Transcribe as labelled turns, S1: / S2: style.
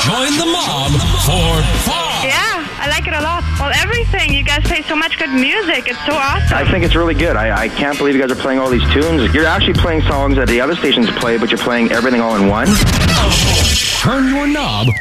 S1: Join the mob for fun.
S2: Yeah, I like it a lot. Well, everything. You guys play so much good music. It's so awesome.
S3: I think it's really good. I can't believe you guys are playing all these tunes. You're actually playing songs that the other stations play, but you're playing everything all in one.
S1: Turn your knob